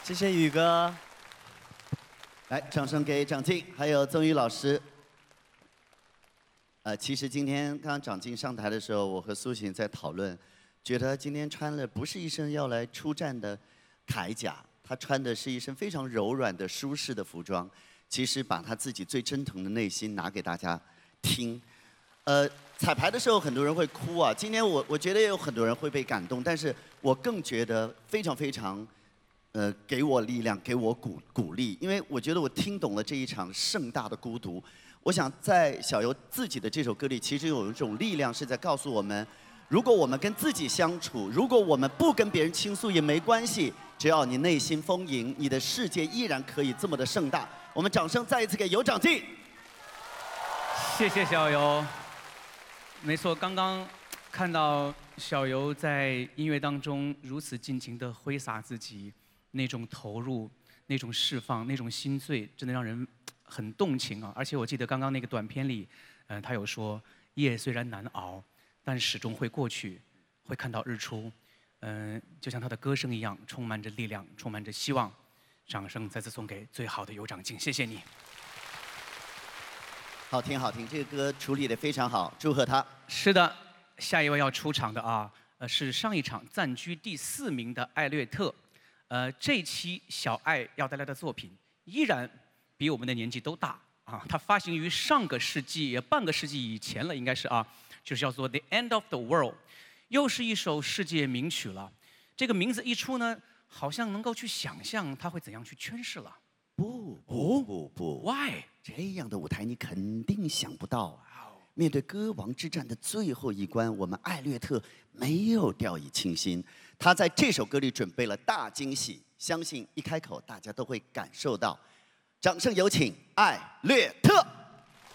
谢谢宇哥。 来，掌声给长靖，还有曾宇老师。其实今天刚长靖上台的时候，我和苏醒在讨论，觉得今天穿了不是一身要来出战的铠甲，他穿的是一身非常柔软的、舒适的服装。其实把他自己最真诚的内心拿给大家听。彩排的时候很多人会哭啊，今天我觉得也有很多人会被感动，但是我更觉得非常非常。给我力量，给我鼓励，因为我觉得我听懂了这一场盛大的孤独。我想在小游自己的这首歌里，其实有一种力量是在告诉我们，如果我们跟自己相处，如果我们不跟别人倾诉也没关系，只要你内心丰盈，你的世界依然可以这么的盛大。我们掌声再一次给尤长靖。 谢谢小游。没错，刚刚看到小游在音乐当中如此尽情地挥洒自己。那种投入、那种释放、那种心醉，真的让人很动情啊！而且我记得刚刚那个短片里，他有说，夜虽然难熬，但始终会过去，会看到日出。就像他的歌声一样，充满着力量，充满着希望。掌声再次送给最好的尤长靖，谢谢你。 好听好听，这个歌处理得非常好，祝贺他。 是的，下一位要出场的啊，是上一场暂居第4名的艾略特。这一期小艾要带来的作品依然比我们的年纪都大啊！它发行于上个世纪，也半个世纪以前了，应该是啊，就是叫做《The End of the World》，又是一首世界名曲了。这个名字一出呢，好像能够去想象它会怎样去诠释了。 不 ，Why？ 这样的舞台你肯定想不到啊！面对歌王之战的最后一关，我们艾略特没有掉以轻心。他在这首歌里准备了大惊喜，相信一开口大家都会感受到。掌声有请艾略特。